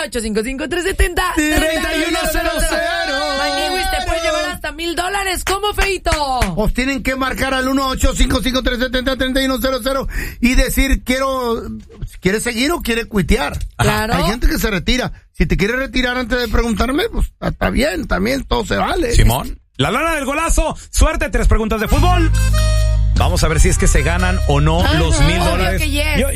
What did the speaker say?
1-855-370-3100. Maniwis, te puede llevar hasta $1,000. ¿Cómo, Feito? Os tienen que marcar al 1-855-370-3100 y decir, ¿quiere seguir o quiere cuitear? Claro. Hay gente que se retira. Si te quiere retirar antes de preguntarme, pues está bien, también todo se vale. Simón. La lana del golazo. Suerte, 3 preguntas de fútbol. Vamos a ver si es que se ganan o no los $1,000. Obvio que yes.